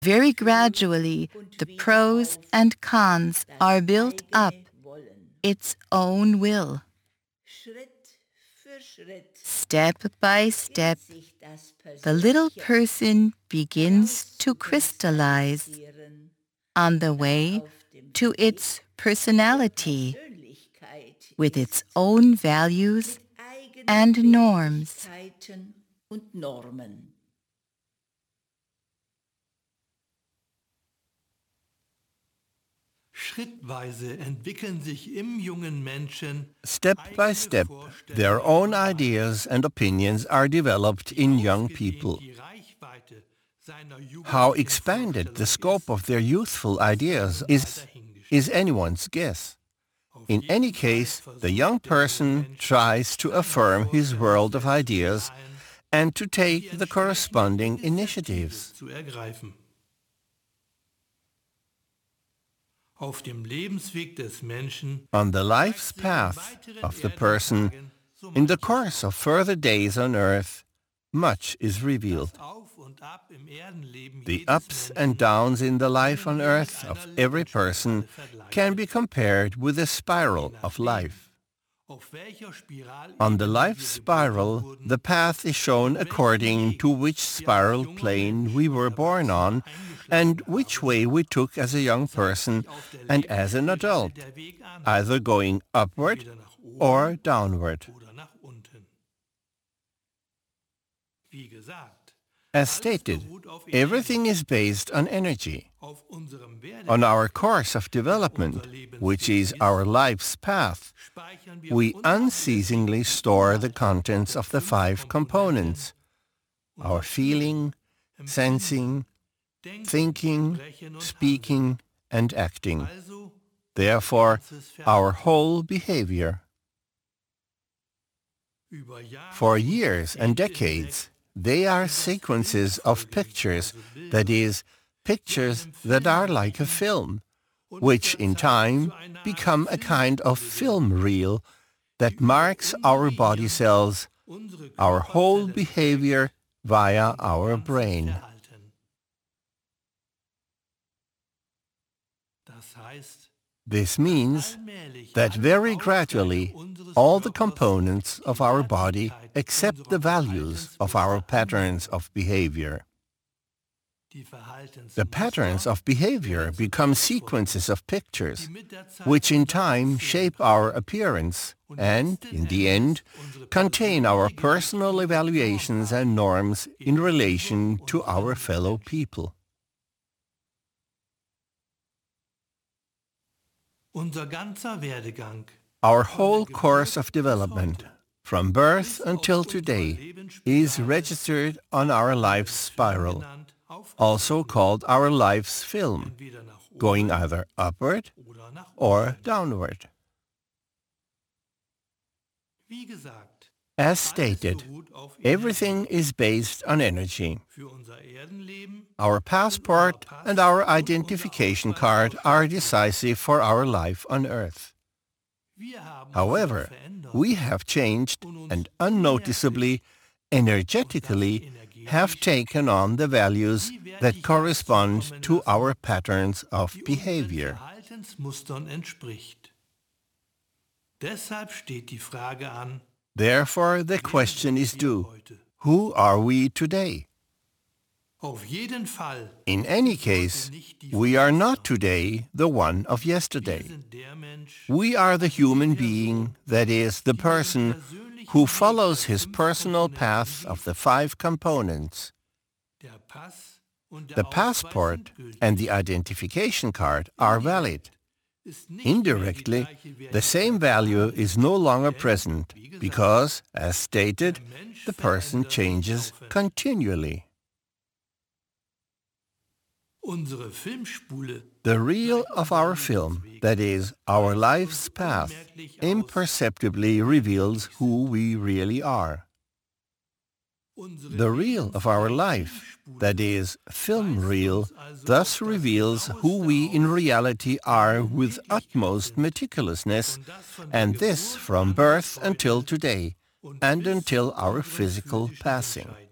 Very gradually, the pros and cons are built up, its own will. Step by step, the little person begins to crystallize on the way to its personality with its own values and norms. Step by step, their own ideas and opinions are developed in young people. How expanded the scope of their youthful ideas is anyone's guess. In any case, the young person tries to affirm his world of ideas and to take the corresponding initiatives. On the life's path of the person, in the course of further days on earth, much is revealed. The ups and downs in the life on earth of every person can be compared with a spiral of life. On the life spiral, the path is shown according to which spiral plane we were born on and which way we took as a young person and as an adult, either going upward or downward. As stated, everything is based on energy. On our course of development, which is our life's path, we unceasingly store the contents of the 5 components: our feeling, sensing, thinking, speaking, and acting. Therefore, our whole behavior. For years and decades, they are sequences of pictures, that is, pictures that are like a film, which in time become a kind of film reel that marks our body cells, our whole behavior via our brain. This means that very gradually all the components of our body accept the values of our patterns of behavior. The patterns of behavior become sequences of pictures, which in time shape our appearance and, in the end, contain our personal evaluations and norms in relation to our fellow people. Our whole course of development, from birth until today, is registered on our life's spiral, also called our life's film, going either upward or downward. As stated, everything is based on energy. Our passport and our identification card are decisive for our life on earth. However, we have changed and unnoticeably, energetically, have taken on the values that correspond to our patterns of behavior. Therefore, the question is due: who are we today? In any case, we are not today the one of yesterday. We are the human being, that is, the person who follows his personal path of the 5 components. The passport and the identification card are valid. Indirectly, the same value is no longer present because, as stated, the person changes continually. The reel of our film, that is, our life's path, imperceptibly reveals who we really are. The reel of our life, that is, film reel, thus reveals who we in reality are with utmost meticulousness, and this from birth until today, and until our physical passing.